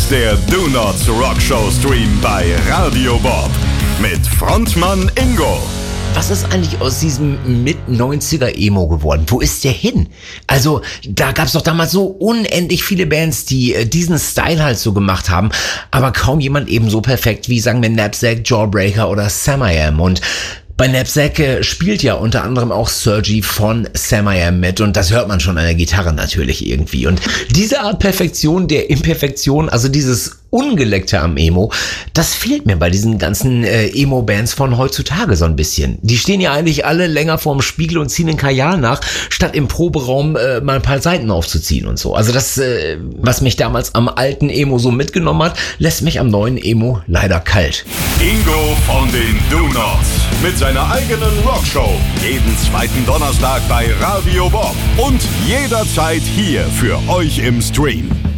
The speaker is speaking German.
ist der Do Nots Rock Show Stream bei Radio Bob mit Frontmann Ingo. Was ist eigentlich aus diesem Mit-90er-Emo geworden? Wo ist der hin? Also, da gab's doch damals so unendlich viele Bands, die diesen Style halt so gemacht haben, aber kaum jemand eben so perfekt wie, sagen wir, Knapsack, Jawbreaker oder Sam.I.Am. Und bei Knapsack spielt ja unter anderem auch Sergi von Sam.I.Am mit und das hört man schon an der Gitarre natürlich irgendwie. Und diese Art Perfektion der Imperfektion, also dieses Ungeleckte am Emo, das fehlt mir bei diesen ganzen Emo-Bands von heutzutage so ein bisschen. Die stehen ja eigentlich alle länger vorm Spiegel und ziehen den Kajal nach, statt im Proberaum mal ein paar Seiten aufzuziehen und so. Also das, was mich damals am alten Emo so mitgenommen hat, lässt mich am neuen Emo leider kalt. Ingo von den Do Nots mit seiner eigenen Rockshow. Jeden zweiten Donnerstag bei Radio Bob und jederzeit hier für euch im Stream.